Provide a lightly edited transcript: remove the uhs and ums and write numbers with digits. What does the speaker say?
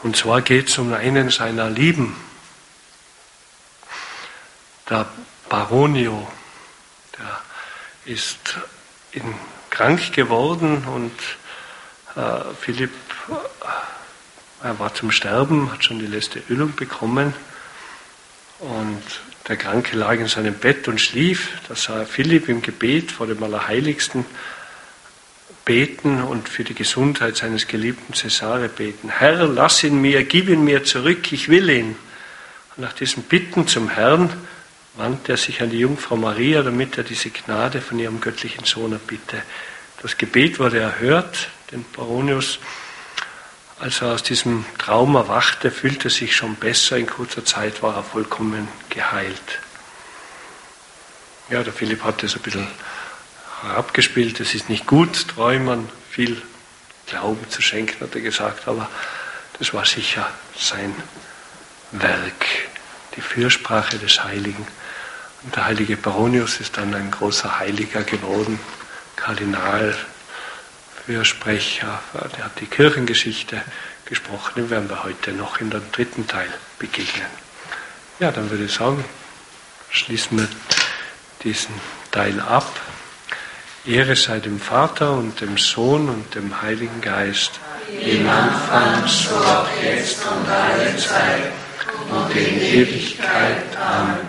Und zwar geht es um einen seiner Lieben, der Baronio. Der ist krank geworden und Philipp, er war zum Sterben, hat schon die letzte Ölung bekommen und der Kranke lag in seinem Bett und schlief. Da sah er Philipp im Gebet vor dem Allerheiligsten beten und für die Gesundheit seines geliebten Cesare beten. Herr, lass ihn mir, gib ihn mir zurück, ich will ihn. Und nach diesem Bitten zum Herrn wandte er sich an die Jungfrau Maria, damit er diese Gnade von ihrem göttlichen Sohn erbitte. Das Gebet wurde erhört, den Baronius. Als er aus diesem Traum erwachte, fühlte er sich schon besser. In kurzer Zeit war er vollkommen geheilt. Ja, der Philipp hat das ein bisschen herabgespielt. Es ist nicht gut, Träumern viel Glauben zu schenken, hat er gesagt. Aber das war sicher sein Werk, die Fürsprache des Heiligen. Und der heilige Baronius ist dann ein großer Heiliger geworden, Kardinal, Fürsprecher, der hat die Kirchengeschichte gesprochen, dem werden wir heute noch in dem 3. Teil begegnen. Ja, dann würde ich sagen, schließen wir diesen Teil ab. Ehre sei dem Vater und dem Sohn und dem Heiligen Geist. Im Anfang, so auch jetzt und alle Zeit und in Ewigkeit. Amen.